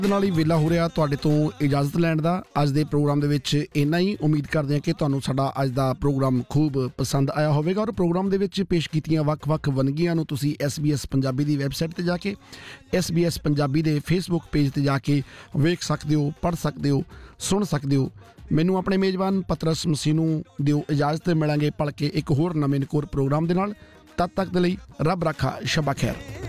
ਦੇ ਨਾਲ ਹੀ ਵੇਲਾ ਹੋ ਰਿਹਾ ਤੁਹਾਡੇ ਤੋਂ ਇਜਾਜ਼ਤ ਲੈਣ ਦਾ। ਅੱਜ ਦੇ ਪ੍ਰੋਗਰਾਮ ਦੇ ਵਿੱਚ ਇੰਨਾ ਹੀ। ਉਮੀਦ ਕਰਦੇ ਹਾਂ ਕਿ ਤੁਹਾਨੂੰ ਸਾਡਾ ਅੱਜ ਦਾ ਪ੍ਰੋਗਰਾਮ ਖੂਬ ਪਸੰਦ ਆਇਆ ਹੋਵੇਗਾ ਔਰ ਪ੍ਰੋਗਰਾਮ ਦੇ ਵਿੱਚ ਪੇਸ਼ ਕੀਤੀਆਂ ਵੱਖ-ਵੱਖ ਵੰਨਗੀਆਂ ਨੂੰ ਤੁਸੀਂ SBS ਪੰਜਾਬੀ ਦੀ ਵੈਬਸਾਈਟ 'ਤੇ ਜਾ ਕੇ SBS ਪੰਜਾਬੀ ਦੇ ਫੇਸਬੁੱਕ ਪੇਜ 'ਤੇ ਜਾ ਕੇ ਵੇਖ ਸਕਦੇ ਹੋ, ਪੜ੍ਹ ਸਕਦੇ ਹੋ, ਸੁਣ ਸਕਦੇ ਹੋ। ਮੈਨੂੰ ਆਪਣੇ ਮੇਜ਼ਬਾਨ ਪਤਰਸ ਮਸੀਹ ਨੂੰ ਦਿਓ ਇਜਾਜ਼ਤ। ਮਿਲਾਂਗੇ ਭਲਕੇ ਇੱਕ ਹੋਰ ਨਵੇਂ ਨਕੋਰ ਪ੍ਰੋਗਰਾਮ ਦੇ ਨਾਲ। ਤਦ ਤੱਕ ਦੇ ਲਈ ਰੱਬ ਰਾਖਾ, ਸ਼ਬਾ ਖੈਰ।